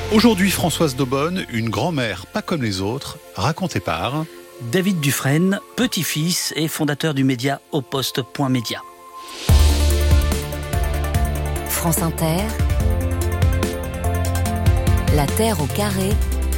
Aujourd'hui, Françoise Daubonne, une grand-mère pas comme les autres, racontée par David Dufresne, petit-fils et fondateur du média Au-Poste.Média. France Inter, La Terre au carré,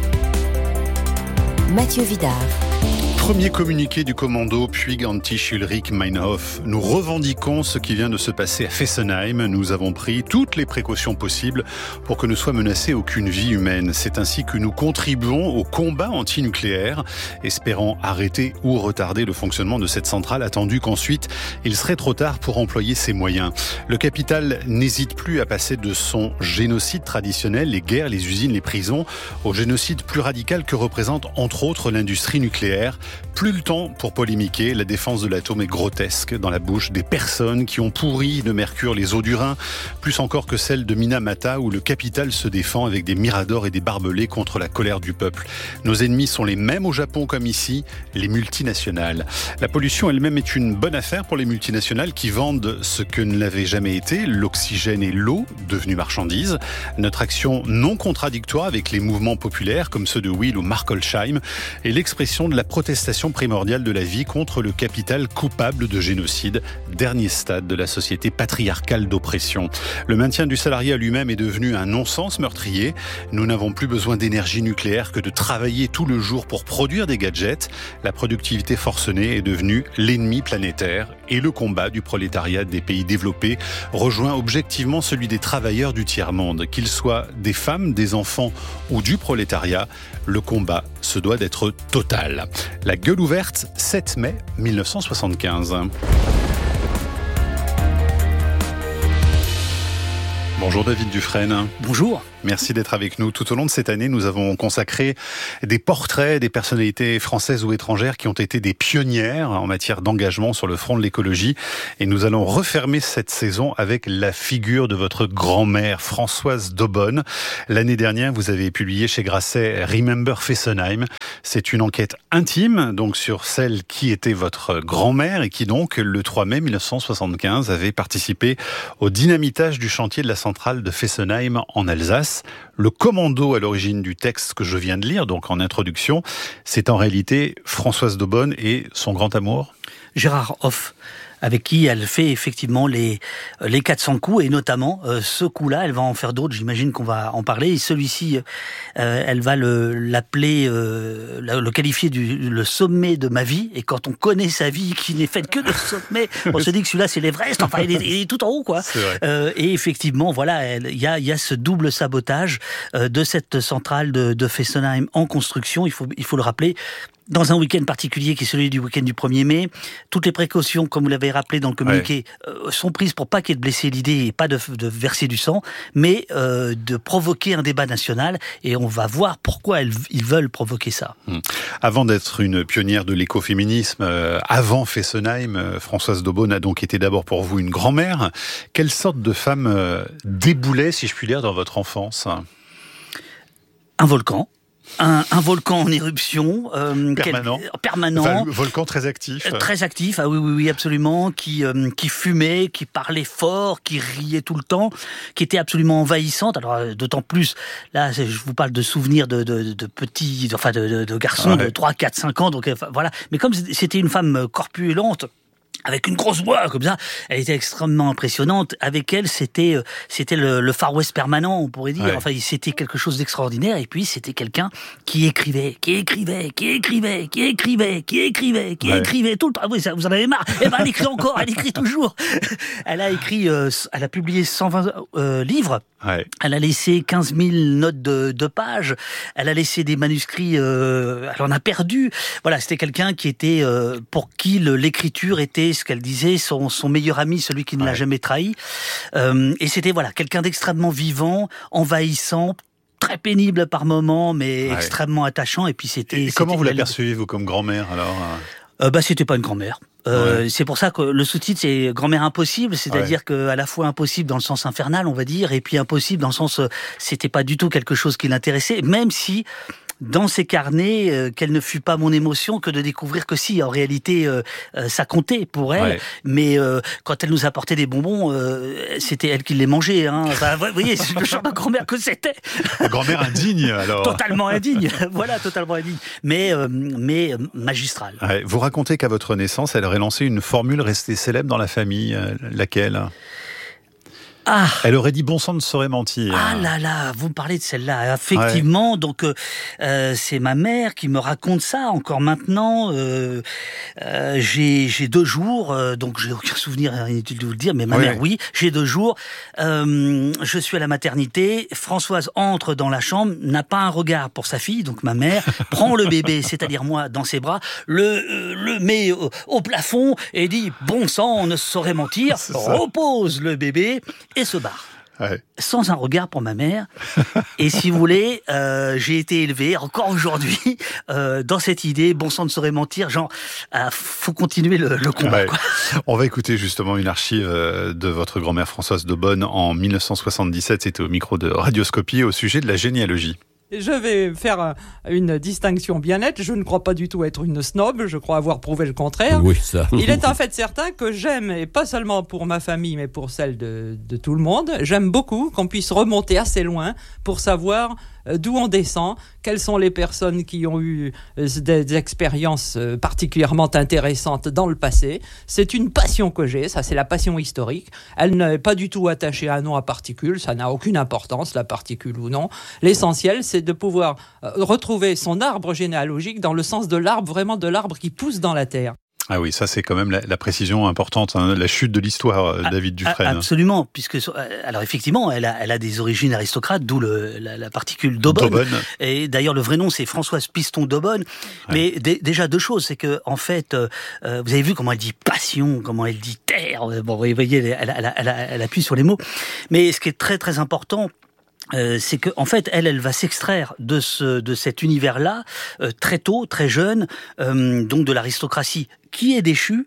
Mathieu Vidard. Premier communiqué du commando Puig-Anti-Schulrich-Meinhof. Nous revendiquons ce qui vient de se passer à Fessenheim. Nous avons pris toutes les précautions possibles pour que ne soit menacée aucune vie humaine. C'est ainsi que nous contribuons au combat antinucléaire, espérant arrêter ou retarder le fonctionnement de cette centrale, attendu qu'ensuite il serait trop tard pour employer ses moyens. Le capital n'hésite plus à passer de son génocide traditionnel, les guerres, les usines, les prisons, au génocide plus radical que représente entre autres l'industrie nucléaire. Plus le temps pour polémiquer, la défense de l'atome est grotesque dans la bouche des personnes qui ont pourri de mercure les eaux du Rhin, plus encore que celle de Minamata où le capital se défend avec des miradors et des barbelés contre la colère du peuple. Nos ennemis sont les mêmes au Japon comme ici, les multinationales. La pollution elle-même est une bonne affaire pour les multinationales qui vendent ce que ne l'avait jamais été, l'oxygène et l'eau, devenus marchandises. Notre action non contradictoire avec les mouvements populaires comme ceux de Will ou Markolsheim est l'expression de la protestation primordiale de la vie contre le capital coupable de génocide, dernier stade de la société patriarcale d'oppression. Le maintien du salarié à lui-même est devenu un non-sens meurtrier. Nous n'avons plus besoin d'énergie nucléaire que de travailler tout le jour pour produire des gadgets. La productivité forcenée est devenue l'ennemi planétaire et le combat du prolétariat des pays développés rejoint objectivement celui des travailleurs du tiers-monde. Qu'ils soient des femmes, des enfants ou du prolétariat, le combat se doit d'être total. La gueule ouverte, 7 mai 1975. Bonjour David Dufresne. Bonjour. Merci d'être avec nous. Tout au long de cette année, nous avons consacré des portraits des personnalités françaises ou étrangères qui ont été des pionnières en matière d'engagement sur le front de l'écologie. Et nous allons refermer cette saison avec la figure de votre grand-mère, Françoise Daubonne. L'année dernière, vous avez publié chez Grasset Remember Fessenheim. C'est une enquête intime, donc sur celle qui était votre grand-mère et qui donc, le 3 mai 1975, avait participé au dynamitage du chantier de la centrale de Fessenheim en Alsace. Le commando à l'origine du texte que je viens de lire, donc en introduction, c'est en réalité Françoise Daubonne et son grand amour Gérard Hoff, avec qui elle fait effectivement les 400 coups, et notamment ce coup-là, elle va en faire d'autres, j'imagine qu'on va en parler, et celui-ci, elle va l'appeler, le qualifier le sommet de ma vie, et quand on connaît sa vie, qui n'est faite que de sommet, on se dit que celui-là c'est l'Everest, enfin il est tout en haut, quoi. Et effectivement, voilà, il y a ce double sabotage de cette centrale de Fessenheim en construction, il faut le rappeler, dans un week-end particulier qui est celui du week-end du 1er mai. Toutes les précautions, comme vous l'avez rappelé dans le communiqué, sont prises pour pas qu'il y ait de blessés l'idée et pas de verser du sang, mais de provoquer un débat national, et on va voir pourquoi ils veulent provoquer ça. Avant d'être une pionnière de l'écoféminisme, avant Fessenheim, Françoise Daubonne a donc été d'abord pour vous une grand-mère. Quelle sorte de femme déboulait, si je puis dire, dans votre enfance ? Un volcan. Un volcan en éruption permanent, enfin, volcan très actif, ah oui, absolument, qui fumait, qui parlait fort, qui riait tout le temps, qui était absolument envahissante. Alors d'autant plus, là je vous parle de souvenirs de petits, enfin de garçons de 3, 4, 5 ans, donc voilà. Mais comme c'était une femme corpulente, avec une grosse voix comme ça, elle était extrêmement impressionnante. Avec elle, c'était le Far West permanent, on pourrait dire. Ouais. Enfin, c'était quelque chose d'extraordinaire. Et puis, c'était quelqu'un qui écrivait tout le temps. Oui, ça, vous en avez marre. Eh ben, elle écrit encore, elle écrit toujours. Elle a publié 120 livres. Ouais. Elle a laissé 15 000 notes de pages. Elle a laissé des manuscrits. Elle en a perdu. Voilà, c'était quelqu'un qui était pour qui l'écriture était, ce qu'elle disait, son meilleur ami, celui qui ne l'a jamais trahi. Et c'était quelqu'un d'extrêmement vivant, envahissant, très pénible par moments, mais extrêmement attachant. Et puis c'était. Comment vous l'apercevez-vous comme grand-mère alors? C'était pas une grand-mère. C'est pour ça que le sous-titre c'est grand-mère impossible, c'est-à-dire que à la fois impossible dans le sens infernal, on va dire, et puis impossible dans le sens c'était pas du tout quelque chose qui l'intéressait, même si dans ses carnets quelle ne fut pas mon émotion que de découvrir que si, en réalité, ça comptait pour elle. Ouais. Mais quand elle nous apportait des bonbons, c'était elle qui les mangeait. Hein. Enfin, vous voyez, c'est le genre de grand-mère que c'était. Grand-mère indigne, alors. Totalement indigne. Voilà, totalement indigne. Mais magistrale. Ouais. Vous racontez qu'à votre naissance, elle aurait lancé une formule restée célèbre dans la famille. Laquelle ? Elle aurait dit bon sang ne saurait mentir. Ah là là, vous me parlez de celle-là. Effectivement, donc c'est ma mère qui me raconte ça encore maintenant. J'ai 2 jours, donc j'ai aucun souvenir, inutile de vous le dire, mais ma mère, oui, j'ai 2 jours. Je suis à la maternité. Françoise entre dans la chambre, n'a pas un regard pour sa fille, donc ma mère prend le bébé, c'est-à-dire moi, dans ses bras, le met au plafond et dit bon sang ne saurait mentir, repose le bébé et se barre. Ouais. Sans un regard pour ma mère. Et si vous voulez, j'ai été élevé, encore aujourd'hui, dans cette idée, bon sang ne saurait mentir, genre, faut continuer le combat. Ouais. Quoi. On va écouter justement une archive de votre grand-mère Françoise Daubonne en 1977, c'était au micro de Radioscopie, au sujet de la généalogie. Je vais faire une distinction bien nette. Je ne crois pas du tout être une snob. Je crois avoir prouvé le contraire. Oui, ça. Il est en fait certain que j'aime, et pas seulement pour ma famille, mais pour celle de tout le monde, j'aime beaucoup qu'on puisse remonter assez loin pour savoir d'où on descend, quelles sont les personnes qui ont eu des expériences particulièrement intéressantes dans le passé. C'est une passion que j'ai, ça c'est la passion historique. Elle n'est pas du tout attachée à un nom à particule, ça n'a aucune importance, la particule ou non. L'essentiel, c'est de pouvoir retrouver son arbre généalogique dans le sens de l'arbre, vraiment de l'arbre qui pousse dans la terre. Ah oui, ça c'est quand même la précision importante, hein, la chute de l'histoire, David Dufresne. Absolument, puisque alors effectivement, elle a des origines aristocrates, d'où la particule Daubonne. Et d'ailleurs, le vrai nom c'est Françoise Piston Daubonne. Ouais. Mais déjà 2 choses, c'est que en fait, vous avez vu comment elle dit passion, comment elle dit terre. Bon, vous voyez, elle appuie sur les mots. Mais ce qui est très très important. C'est que en fait elle va s'extraire de cet univers-là très tôt, très jeune, donc de l'aristocratie qui est déchue.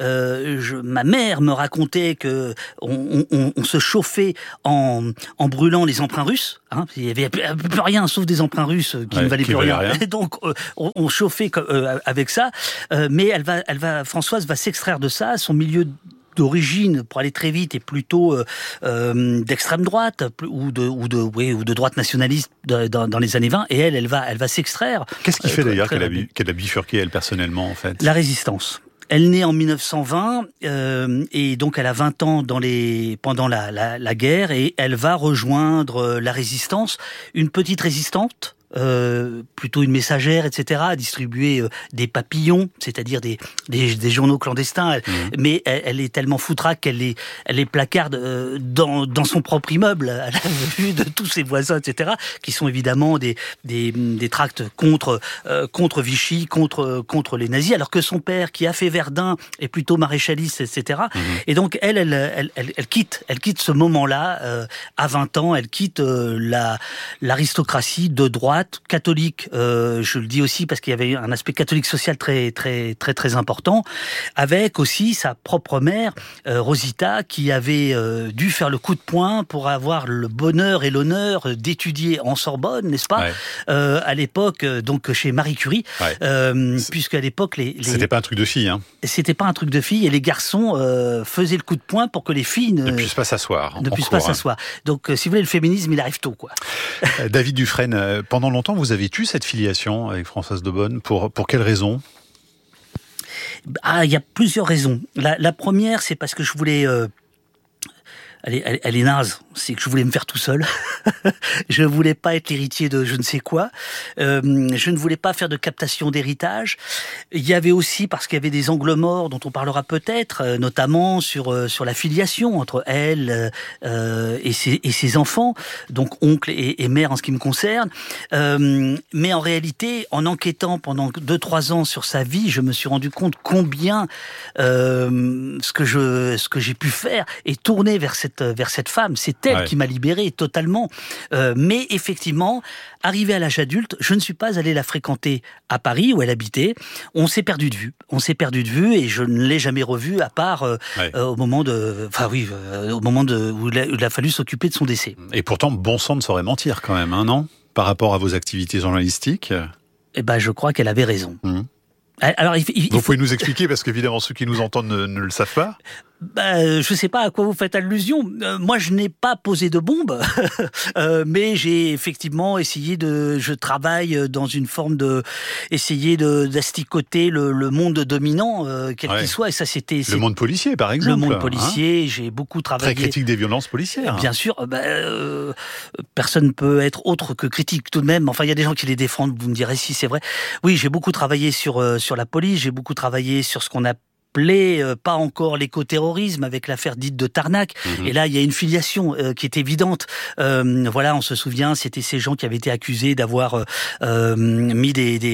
Ma mère me racontait que on se chauffait en brûlant les emprunts russes. Hein, il y avait plus rien sauf des emprunts russes qui ne valaient plus rien. Et donc on chauffait avec ça. Mais Françoise va s'extraire de ça. Son milieu d'origine, pour aller très vite, est plutôt d'extrême droite ou de droite nationaliste dans les années 20, et elle va s'extraire. Qu'est-ce qui fait d'ailleurs qu'elle a bifurqué, elle, personnellement, en fait ? La résistance. Elle naît en 1920 et donc elle a 20 ans pendant la guerre, et elle va rejoindre la résistance, une petite résistante, plutôt une messagère, etc., à distribuer des papillons, c'est-à-dire des journaux clandestins. Mais elle est tellement foutraque qu'elle les placarde dans son propre immeuble, à la vue de tous ses voisins, etc., qui sont évidemment des tracts contre Vichy, contre les nazis, alors que son père, qui a fait Verdun, est plutôt maréchaliste, etc. Et donc elle quitte ce moment-là, à 20 ans, elle quitte l'aristocratie de droite, catholique, je le dis aussi parce qu'il y avait un aspect catholique social très très très très important, avec aussi sa propre mère, Rosita, qui avait dû faire le coup de poing pour avoir le bonheur et l'honneur d'étudier en Sorbonne, n'est-ce pas, à l'époque, donc chez Marie Curie, puisqu'à l'époque c'était pas un truc de fille, hein. C'était pas un truc de fille, et les garçons faisaient le coup de poing pour que les filles ne puissent pas s'asseoir. Donc, si vous voulez, le féminisme, il arrive tôt, quoi. David Dufresne, pendant longtemps, vous avez eu cette filiation avec Françoise Daubonne. Pour quelles raisons ? Il y a plusieurs raisons. La première, c'est parce que je voulais... Elle est naze, c'est que je voulais me faire tout seul. Je voulais pas être l'héritier de je ne sais quoi. Je ne voulais pas faire de captation d'héritage. Il y avait aussi, parce qu'il y avait des angles morts dont on parlera peut-être, notamment sur la filiation entre elle et ses enfants, donc oncle et mère en ce qui me concerne. Mais en réalité, en enquêtant pendant 2-3 ans sur sa vie, je me suis rendu compte combien ce que j'ai pu faire est tourné vers cette femme. C'est elle qui m'a libéré totalement. Mais effectivement, arrivé à l'âge adulte, je ne suis pas allé la fréquenter à Paris où elle habitait. On s'est perdu de vue et je ne l'ai jamais revue à part au moment où il a fallu s'occuper de son décès. Et pourtant, bon sang ne saurait mentir quand même, hein, non ? par rapport à vos activités journalistiques? Eh ben, je crois qu'elle avait raison. Alors, Vous pouvez nous expliquer, parce qu'évidemment, ceux qui nous entendent ne le savent pas. Je ne sais pas à quoi vous faites allusion. Moi, je n'ai pas posé de bombe, mais j'ai effectivement essayé je travaille dans une forme essayer d'asticoter le monde dominant, quel qu'il soit. Et ça, le monde policier, par exemple. Le monde policier, j'ai beaucoup travaillé. Très critique des violences policières. Bien sûr, personne ne peut être autre que critique tout de même. Enfin, il y a des gens qui les défendent. Vous me direz si c'est vrai. Oui, j'ai beaucoup travaillé sur la police. J'ai beaucoup travaillé sur ce qu'on a pas encore l'écoterrorisme avec l'affaire dite de Tarnac. Et là, il y a une filiation qui est évidente. Voilà, on se souvient, c'était ces gens qui avaient été accusés d'avoir mis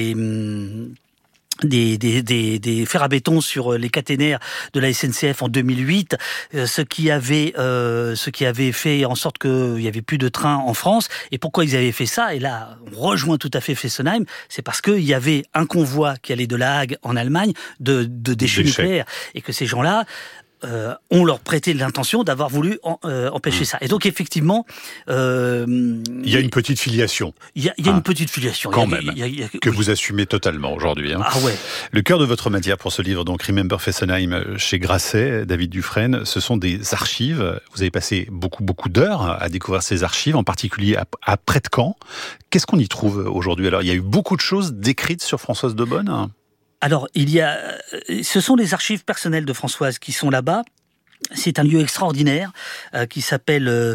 des fers à béton sur les caténaires de la SNCF en 2008, ce qui avait fait en sorte qu'il y avait plus de trains en France. Et pourquoi ils avaient fait ça? Et là, on rejoint tout à fait Fessenheim. C'est parce qu'il y avait un convoi qui allait de La Hague en Allemagne de déchets nucléaires, et que ces gens-là on leur prêtait l'intention d'avoir voulu empêcher ça. Et donc effectivement, il y a une petite filiation. Il y a une petite filiation. Quand même, que vous assumez totalement aujourd'hui. Ah ouais. Le cœur de votre matière pour ce livre, donc Remember Fessenheim chez Grasset, David Dufresne, ce sont des archives. Vous avez passé beaucoup d'heures à découvrir ces archives, en particulier à près de Caen. Qu'est-ce qu'on y trouve aujourd'hui? Alors, il y a eu beaucoup de choses décrites sur Françoise Daubonne. Alors, ce sont les archives personnelles de Françoise qui sont là-bas. C'est un lieu extraordinaire qui s'appelle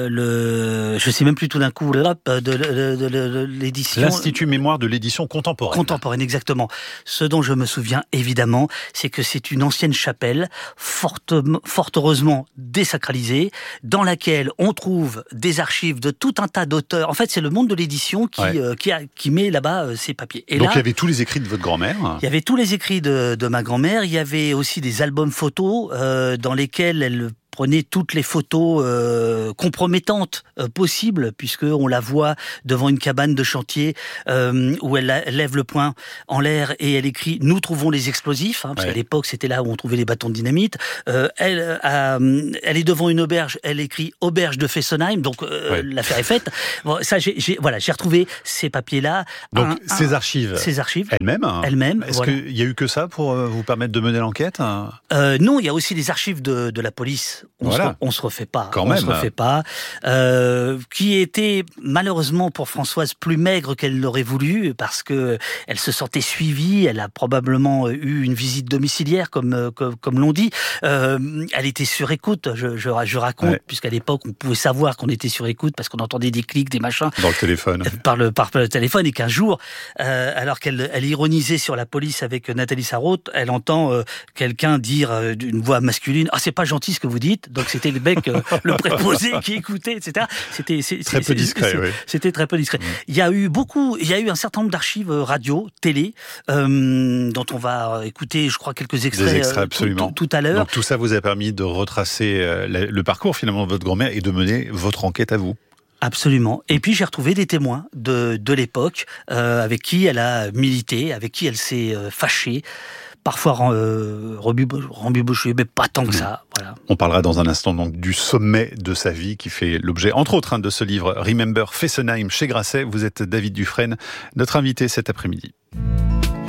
je sais même plus tout d'un coup de l'édition. L'Institut Mémoire de l'édition contemporaine. Contemporaine, exactement. Ce dont je me souviens évidemment, c'est que c'est une ancienne chapelle fort heureusement désacralisée, dans laquelle on trouve des archives de tout un tas d'auteurs. En fait, c'est le monde de l'édition qui met là-bas ses papiers. Et donc là, il y avait tous les écrits de votre grand-mère. Il y avait tous les écrits de ma grand-mère. Il y avait aussi des albums photos dans lesquels elle prenait toutes les photos compromettantes possibles, puisqu'on la voit devant une cabane de chantier où elle lève le poing en l'air et elle écrit « Nous trouvons les explosifs », parce qu'à l'époque c'était là où on trouvait les bâtons de dynamite. Elle est devant une auberge, elle écrit « Auberge de Fessenheim », donc l'affaire est faite. Bon, ça, j'ai retrouvé ces papiers-là. Donc ces archives elles-mêmes. Est-ce qu'il y a eu que ça pour vous permettre de mener l'enquête? Non, il y a aussi les archives de la police. On se refait pas. Quand même. Se refait pas. Qui était malheureusement pour Françoise plus maigre qu'elle l'aurait voulu, parce que elle se sentait suivie. Elle a probablement eu une visite domiciliaire, comme l'on dit. Elle était sur écoute. Je raconte, puisqu'à l'époque on pouvait savoir qu'on était sur écoute parce qu'on entendait des clics, des machins dans le téléphone, par le téléphone, et qu'un jour, alors qu'elle ironisait sur la police avec Nathalie Sarraute, elle entend quelqu'un dire d'une voix masculine « Ah, c'est pas gentil ce que vous dites ». Donc c'était le mec, le préposé qui écoutait, etc. C'était très peu discret. C'était très peu discret. Il y a eu un certain nombre d'archives radio, télé, dont on va écouter, je crois, quelques extraits, absolument. Tout à l'heure. Donc tout ça vous a permis de retracer le parcours finalement de votre grand-mère et de mener votre enquête à vous. Absolument. Et puis j'ai retrouvé des témoins de l'époque avec qui elle a milité, avec qui elle s'est fâchée. Parfois rembuboché, mais pas tant que ça. Voilà. On parlera dans un instant donc du sommet de sa vie qui fait l'objet, entre autres, de ce livre Remember Fessenheim chez Grasset. Vous êtes David Dufresne, notre invité cet après-midi.